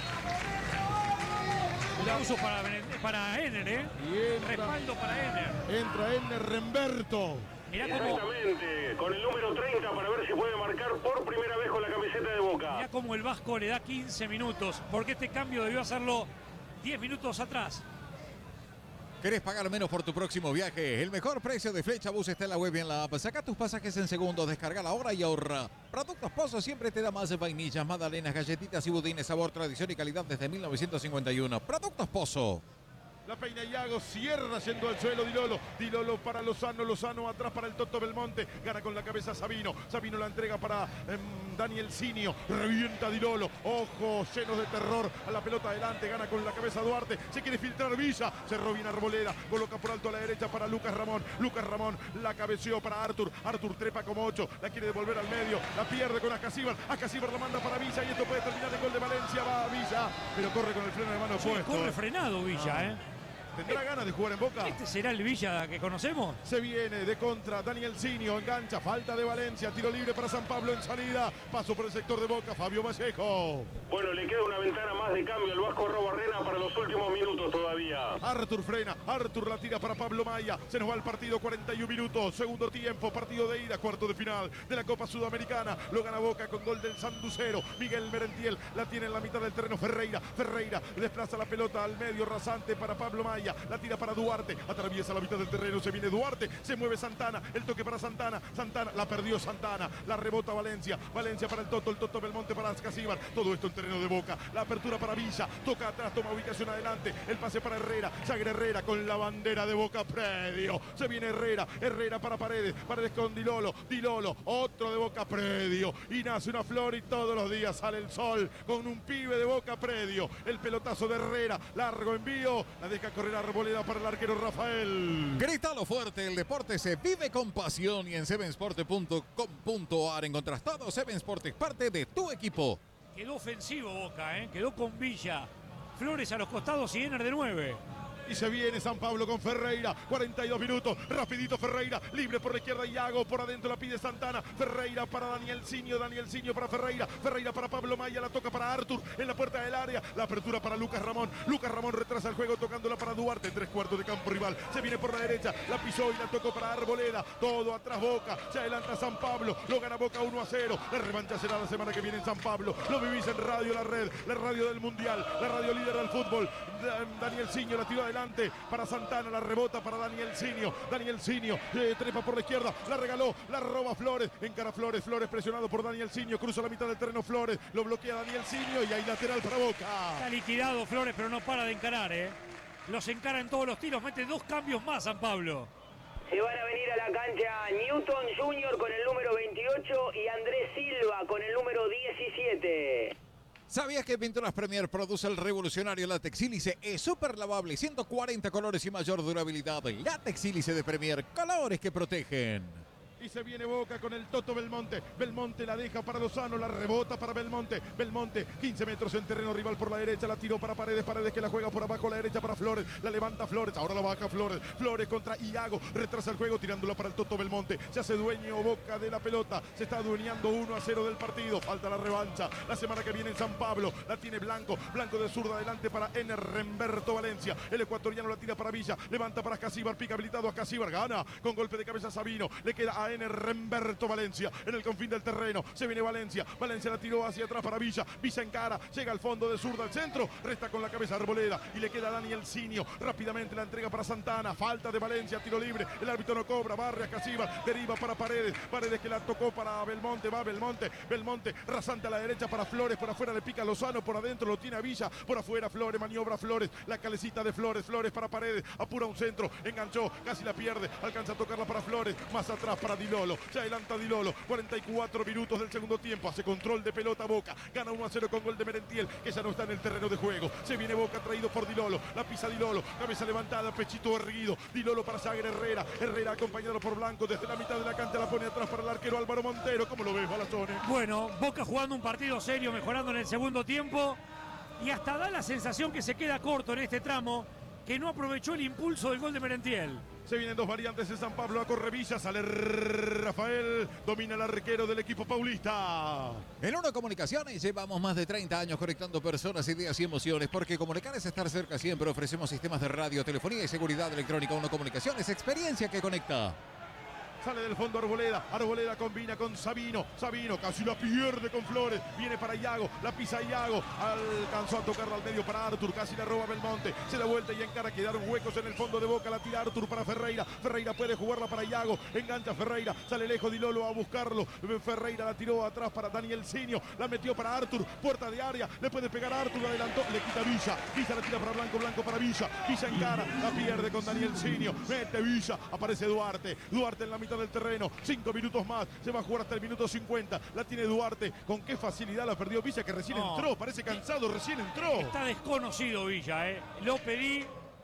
Aplauso para, para Ener, ¿eh?
Entra,
respaldo para Ener.
Entra Ener Remberto.
Mirá cómo,
Exactamente, con el número treinta para ver si puede marcar por primera vez con la camiseta de Boca.
mirá cómo el Vasco le da quince minutos, porque este cambio debió hacerlo diez minutos atrás.
¿Querés pagar menos por tu próximo viaje? El mejor precio de Flecha Bus está en la web y en la app. Saca tus pasajes en segundos, descarga la hora y ahorra. Productos Pozo siempre te da más de vainillas, magdalenas, galletitas y budines, sabor, tradición y calidad desde mil novecientos cincuenta y uno. Productos Pozo.
La peina Iago, cierra yendo al suelo Dilolo. Dilolo para Lozano, Lozano atrás para el Toto Belmonte. Gana con la cabeza Sabino. Sabino la entrega para eh, Danielsinho. Revienta Dilolo. Ojos llenos de terror a la pelota adelante. Gana con la cabeza Duarte. Se quiere filtrar Villa. Cerró bien Arboleda. Coloca por alto a la derecha para Lucas Ramón. Lucas Ramón la cabeceó para Artur. Artur trepa como ocho. La quiere devolver al medio. La pierde con Acasíbar. Acasíbar la manda para Villa. Y esto puede terminar en gol de Valencia. Va a Villa. Pero corre con el freno de mano
Sí,
puesto.
corre frenado Villa,
Ah.
¿eh?
¿Tendrá ganas de jugar en Boca?
¿Este será el Villa que conocemos?
Se viene de contra Danielsinho, engancha, falta de Valencia, tiro libre para San Pablo en salida, paso por el sector de Boca, Fabio Vallejo.
Bueno, le queda una ventana más de cambio al Vasco Robarrena para los últimos minutos todavía.
Artur frena, Artur la tira para Pablo Maya, se nos va el partido, cuarenta y un minutos, segundo tiempo, partido de ida, cuarto de final de la Copa Sudamericana, lo gana Boca con gol del Sanducero, Miguel Merentiel la tiene en la mitad del terreno, Ferreira, Ferreira desplaza la pelota al medio rasante para Pablo Maya, la tira para Duarte, atraviesa la mitad del terreno, se viene Duarte, se mueve Santana, el toque para Santana, Santana, la perdió Santana, la rebota Valencia, Valencia para el Toto, el Toto Belmonte para Ascasíbar, todo esto en terreno de Boca, la apertura para Villa, toca atrás, toma ubicación adelante, el pase para Herrera, Jagger Herrera con la bandera de Boca, predio, se viene Herrera, Herrera para Paredes, Paredes con Dilolo, Dilolo, otro de Boca, predio, y nace una flor y todos los días sale el sol con un pibe de Boca, predio, el pelotazo de Herrera, largo envío, la deja correr a Arboleda para el arquero Rafael.
Grítalo fuerte, el deporte se vive con pasión y en seven sport punto com punto a r encontrás todo. seven Sport es parte de tu equipo.
Quedó ofensivo Boca, ¿eh? Quedó con Villa. Flores a los costados y Ener de nueve.
Y se viene San Pablo con Ferreira, cuarenta y dos minutos, rapidito Ferreira, libre por la izquierda Iago, por adentro la pide Santana, Ferreira para Danielzinho, Danielzinho para Ferreira, Ferreira para Pablo Maya, la toca para Artur, en la puerta del área, la apertura para Lucas Ramón, Lucas Ramón retrasa el juego tocándola para Duarte, tres cuartos de campo rival, se viene por la derecha, la pisó y la tocó para Arboleda, todo atrás Boca, se adelanta San Pablo, lo gana Boca uno a cero, la revancha será la semana que viene en San Pablo, lo vivís en Radio La Red, la radio del Mundial, la radio líder del fútbol, Danielzinho la tiró adelante para Santana, la rebota para Danielzinho, Danielzinho eh, trepa por la izquierda, la regaló, la roba Flores, encara Flores, Flores presionado por Danielzinho, cruza la mitad del terreno Flores, lo bloquea Danielzinho y hay lateral para Boca.
Está liquidado Flores, pero no para de encarar, ¿eh? Los encara en todos los tiros, mete dos cambios más San Pablo.
Se van a venir a la cancha Newton junior con el número veintiocho y Andrés Silva con el número diecisiete.
¿Sabías que Pinturas Premier produce el revolucionario látex sílice? Es súper lavable, ciento cuarenta colores y mayor durabilidad. Látex sílice de Premier, colores que protegen.
Y se viene Boca con el Toto Belmonte. Belmonte la deja para Lozano, la rebota para Belmonte. Belmonte, quince metros en terreno rival por la derecha, la tiró para Paredes. Paredes que la juega por abajo a la derecha para Flores. La levanta Flores, ahora la baja Flores. Flores contra Iago, retrasa el juego tirándola para el Toto Belmonte. Se hace dueño Boca de la pelota. Se está adueñando uno a cero del partido. Falta la revancha. La semana que viene en San Pablo. La tiene Blanco. Blanco de zurda adelante para Ener Remberto Valencia. El ecuatoriano la tira para Villa. Levanta para Casíbar. Pica habilitado a Casíbar. Gana con golpe de cabeza Sabino. Le queda a Ener Remberto Valencia en el confín del terreno. Se viene Valencia. Valencia la tiró hacia atrás para Villa. Villa encara. Llega al fondo de zurda al centro. Resta con la cabeza Arboleda. Y le queda a Danielzinho. Rápidamente la entrega para Santana. Falta de Valencia. Tiro libre. El árbitro no cobra. Barre a Casíbar. Deriva para Paredes. Paredes que la tocó para Belmonte. Va Belmonte. Belmonte rasante a la derecha para Flores. Por afuera le pica Lozano. Por adentro lo tiene a Villa. Por afuera Flores. Maniobra Flores. La calecita de Flores. Flores para Paredes. Apura un centro. Enganchó. Casi la pierde. Alcanza a tocarla para Flores. Más atrás para Dilolo. Se adelanta Dilolo. cuarenta y cuatro minutos del segundo tiempo. Hace control de pelota Boca. Gana uno a cero con gol de Merentiel, que ya no está en el terreno de juego. Se viene Boca traído por Dilolo. La pisa Dilolo. Cabeza levantada. Pechito erguido. Dilolo para Sager Herrera. Herrera acompañado por Blanco. Desde la mitad de la cancha la pone atrás para el arquero Álvaro Montero. ¿Cómo lo ves, Balazone?
Bueno, Boca jugando un partido serio, mejorando en el segundo tiempo. Y hasta da la sensación que se queda corto en este tramo, que no aprovechó el impulso del gol de Merentiel.
Se vienen dos variantes en San Pablo, a Correvilla, sale Rafael, domina el arquero del equipo paulista.
En Uno Comunicaciones llevamos más de treinta años conectando personas, ideas y emociones, porque comunicar es estar cerca siempre. Ofrecemos sistemas de radio, telefonía y seguridad electrónica. Uno Comunicaciones, experiencia que conecta.
Sale del fondo Arboleda, Arboleda combina con Sabino, Sabino casi la pierde con Flores, viene para Iago, la pisa Iago, alcanzó a tocarla al medio para Artur, casi la roba Belmonte, se da vuelta y encara, quedaron huecos en el fondo de Boca, la tira Artur para Ferreira, Ferreira puede jugarla para Iago, engancha Ferreira, sale lejos Dilolo a buscarlo, Ferreira la tiró atrás para Danielzinho, la metió para Artur, puerta de área, le puede pegar a Artur, adelantó, le quita Villa, Villa la tira para Blanco, Blanco para Villa, Villa encara, la pierde con Danielzinho, mete Villa, aparece Duarte, Duarte en la mitad del terreno, cinco minutos más, se va a jugar hasta el minuto cincuenta, la tiene Duarte, con qué facilidad la perdió Villa, que recién
no.
entró, parece cansado, recién entró.
Está desconocido Villa, ¿eh? Lo pedí,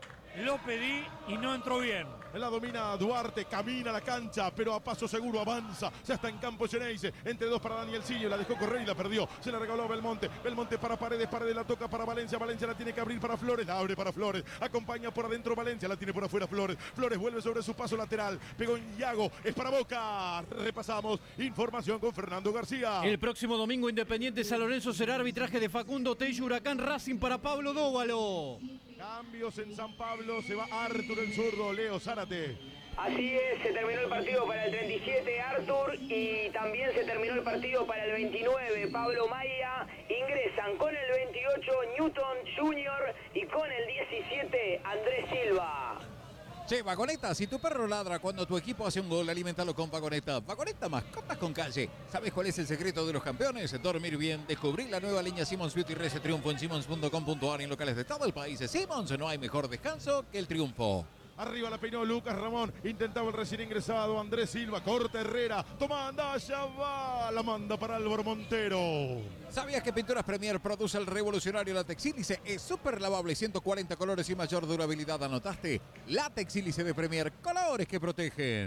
lo pedí y no entró bien.
La domina Duarte, camina la cancha, pero a paso seguro avanza. Ya está en campo Geneise. Entre dos para Danielzinho, la dejó correr y la perdió. Se la regaló a Belmonte. Belmonte para Paredes, Paredes la toca para Valencia. Valencia la tiene que abrir para Flores, la abre para Flores. Acompaña por adentro Valencia, la tiene por afuera Flores. Flores vuelve sobre su paso lateral. Pegó en Iago, es para Boca. Repasamos información con Fernando García.
El próximo domingo Independiente San Lorenzo será arbitraje de Facundo Tello, Huracán Racing para Pablo Dóvalo.
Cambios en San Pablo, se va Artur el zurdo, Leo Zárate.
Así es, se terminó el partido para el treinta y siete, Artur, y también se terminó el partido para el veintinueve, Pablo Maya. Ingresan con el veintiocho, Newton junior, y con el diecisiete, Andrés Silva.
Che, Vagoneta, si tu perro ladra cuando tu equipo hace un gol, alimentalo con Vagoneta. Vagoneta, mascotas con calle. ¿Sabes cuál es el secreto de los campeones? Dormir bien. Descubrí la nueva línea Simmons Beauty Rese Triunfo en Simmons punto com punto ar y en locales de todo el país. Simmons, no hay mejor descanso que el triunfo.
Arriba la peinó Lucas Ramón, intentaba el recién ingresado Andrés Silva, corta Herrera, toma, anda, allá va, la manda para Álvaro Montero.
¿Sabías que Pinturas Premier produce el revolucionario látex sílice? Es súper lavable, ciento cuarenta colores y mayor durabilidad, ¿anotaste? Látex sílice de Premier, colores que protegen.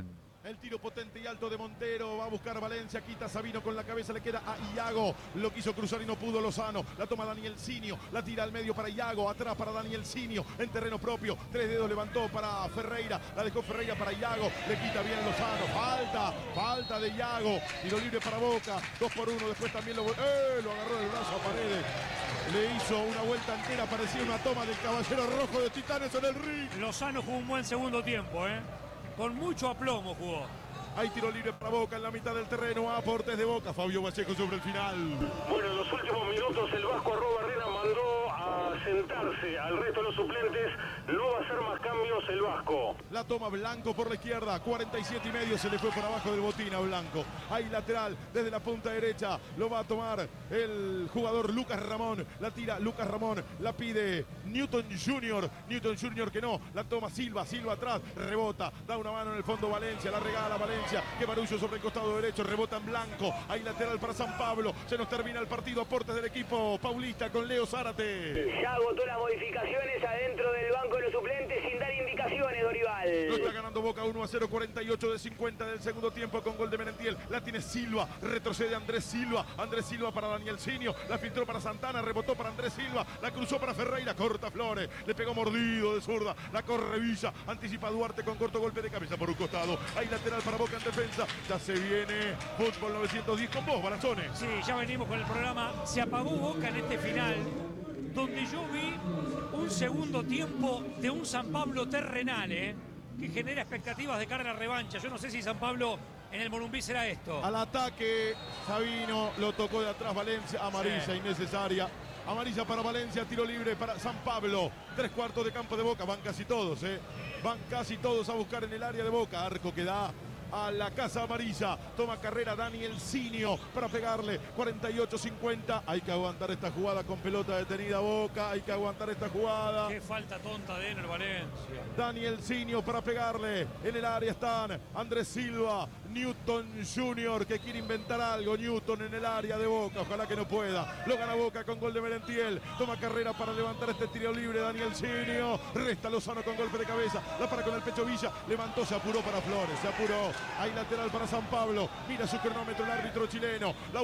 El tiro potente y alto de Montero. Va a buscar Valencia. Quita Sabino con la cabeza. Le queda a Iago. Lo quiso cruzar y no pudo Lozano. La toma Daniel Sinio. La tira al medio para Iago. Atrás para Daniel Sinio. En terreno propio. Tres dedos levantó para Ferreira. La dejó Ferreira para Iago. Le quita bien Lozano. Falta. Falta de Iago. Tiro libre para Boca. Dos por uno. Después también lo, eh, lo agarró el brazo a Paredes. Le hizo una vuelta entera. Parecía una toma del Caballero Rojo de Titanes en el ring.
Lozano jugó un buen segundo tiempo, ¿eh? Con mucho aplomo jugó.
Hay tiro libre para Boca en la mitad del terreno. Aportes de Boca. Fabio Vallejo sobre el final.
Bueno, en los últimos minutos el Vasco Arrobarrena mandó a sentarse al resto de los suplentes. No va a hacer más cambios el Vasco.
La toma Blanco por la izquierda. cuarenta y siete y medio. Se le fue por abajo del botín a Blanco. Hay lateral desde la punta derecha. Lo va a tomar el jugador Lucas Ramón. La tira Lucas Ramón. La pide Newton junior Newton junior que no. La toma Silva. Silva atrás. Rebota. Da una mano en el fondo Valencia. La regala Valencia. Que Barullo sobre el costado derecho. Rebota en Blanco. Hay lateral para San Pablo. Se nos termina el partido. Aportes del equipo paulista con Leo Zárate.
Ya agotó las modificaciones adentro del banco de los suplentes sin dar indicaciones, Dorival.
Lo está ganando Boca uno a cero, cuarenta y ocho de cincuenta del segundo tiempo con gol de Merentiel. La tiene Silva, retrocede Andrés Silva. Andrés Silva para Daniel Sinio. La filtró para Santana, rebotó para Andrés Silva. La cruzó para Ferreira, corta Flores. Le pegó mordido de zurda. La corre Villa. Anticipa Duarte con corto golpe de cabeza por un costado. Hay lateral para Boca en defensa. Ya se viene Fútbol novecientos diez con vos, Barazone.
Sí, ya venimos con el programa. Se apagó Boca en este final, donde yo vi un segundo tiempo de un San Pablo terrenal, ¿eh? Que genera expectativas de cara a la revancha. Yo no sé si San Pablo en el Morumbí será esto.
Al ataque, Sabino lo tocó de atrás Valencia. Amarilla sí. Innecesaria. Amarilla para Valencia, tiro libre para San Pablo. Tres cuartos de campo de Boca, van casi todos, ¿eh? Van casi todos a buscar en el área de Boca. Arco que da a la casa amarilla. Toma carrera Daniel Sinio para pegarle. cuarenta y ocho cincuenta. Hay que aguantar esta jugada con pelota detenida Boca. Hay que aguantar esta jugada.
Qué falta tonta de en el Valencia.
Daniel Sinio para pegarle. En el área están Andrés Silva, Newton junior que quiere inventar algo. Newton en el área de Boca. Ojalá que no pueda. Lo gana Boca con gol de Merentiel. Toma carrera para levantar este tiro libre Daniel Sinio. Resta Lozano con golpe de cabeza. La para con el pecho Villa. Levantó, se apuró para Flores. Se apuró. Hay lateral para San Pablo. Mira su cronómetro el árbitro chileno. La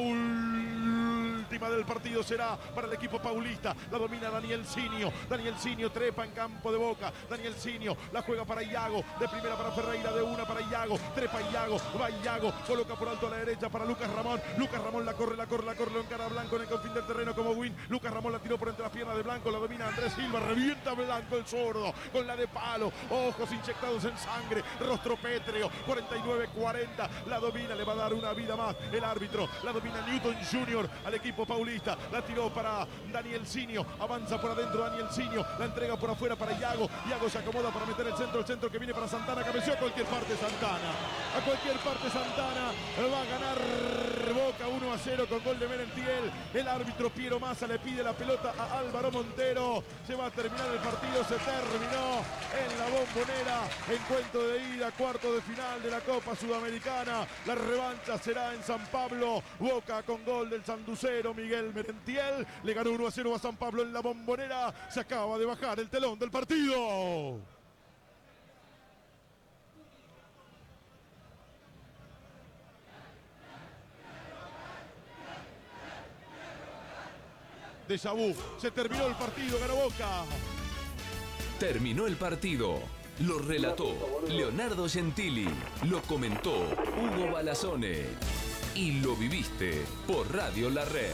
última del partido será para el equipo paulista. La domina Daniel Sinio. Daniel Sinio trepa en campo de Boca. Daniel Sinio la juega para Iago. De primera para Ferreira. De una para Iago. Trepa Iago. Va Iago. Coloca por alto a la derecha para Lucas Ramón. Lucas Ramón la corre, la corre, la corre. Lo encara Blanco en el confín del terreno como win. Lucas Ramón la tiró por entre las piernas de Blanco. La domina Andrés Silva. Revienta Blanco el zurdo. Con la de palo. Ojos inyectados en sangre. Rostro pétreo. cuarenta y nueve cuarenta. La domina. Le va a dar una vida más el árbitro. La domina Newton junior al equipo paulista. La tiró para Daniel Sinio. Avanza por adentro Daniel Sinio. La entrega por afuera para Iago. Iago se acomoda para meter el centro. El centro que viene para Santana. Cabeció a cualquier parte Santana. A cualquier parte Santana. Va a ganar Boca uno a cero con gol de Merentiel. El árbitro Piero Massa le pide la pelota a Álvaro Montero. Se va a terminar el partido. Se terminó en la Bombonera. Encuentro de ida. Cuarto de final de la Copa Sudamericana. La revancha será en San Pablo. Boca con gol del sanducero Miguel Merentiel. Le ganó uno a cero a San Pablo en la Bombonera. Se acaba de bajar el telón del partido. Déjà vu. Se terminó el partido. Ganó Boca.
Terminó el partido. Lo relató Leonardo Gentili. Lo comentó Hugo Balazone. Y lo viviste por Radio La Red.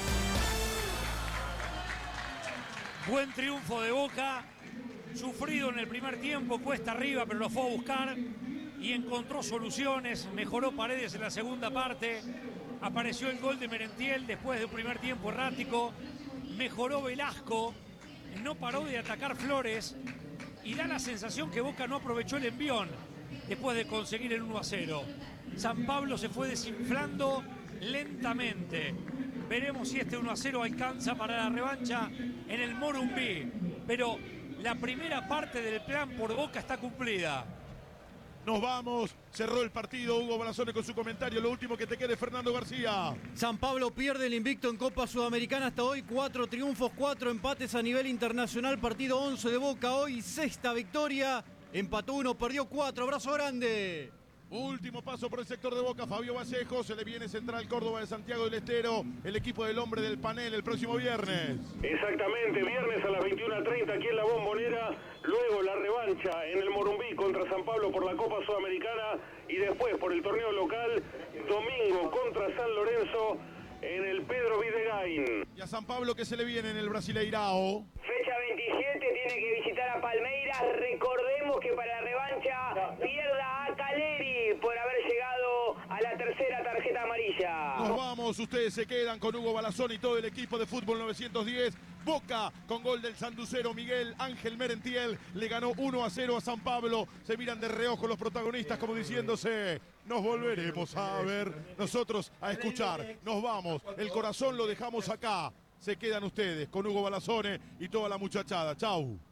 Buen triunfo de Boca. Sufrido en el primer tiempo, cuesta arriba, pero lo fue a buscar y encontró soluciones. Mejoró Paredes en la segunda parte. Apareció el gol de Merentiel después de un primer tiempo errático. Mejoró Velasco. No paró de atacar Flores. Y da la sensación que Boca no aprovechó el envión después de conseguir el uno a cero. San Pablo se fue desinflando lentamente. Veremos si este uno a cero alcanza para la revancha en el Morumbí. Pero la primera parte del plan por Boca está cumplida.
Nos vamos. Cerró el partido Hugo Balazone con su comentario. Lo último que te quede, Fernando García.
San Pablo pierde el invicto en Copa Sudamericana hasta hoy. Cuatro triunfos, cuatro empates a nivel internacional. Partido once de Boca hoy. Sexta victoria. Empató uno, perdió cuatro. Abrazo grande.
Último paso por el sector de Boca, Fabio Vallejo, se le viene Central Córdoba de Santiago del Estero, el equipo del hombre del panel el próximo viernes.
Exactamente, viernes a las veintiuna treinta aquí en la Bombonera, luego la revancha en el Morumbí contra San Pablo por la Copa Sudamericana y después por el torneo local, domingo contra San Lorenzo en el Pedro Videgain.
Y a San Pablo que se le viene en el Brasileirao.
Fecha veintisiete, tiene que visitar a Palmeiras. Recordemos que para la revancha pierda a Caleri por haber llegado a la tercera tarjeta amarilla.
Nos vamos, ustedes se quedan con Hugo Balazón y todo el equipo de Fútbol novecientos diez. Boca con gol del sanducero Miguel Ángel Merentiel le ganó uno a cero a San Pablo. Se miran de reojo los protagonistas como diciéndose: nos volveremos a ver, nosotros a escuchar. Nos vamos, el corazón lo dejamos acá. Se quedan ustedes con Hugo Balazone y toda la muchachada. Chau.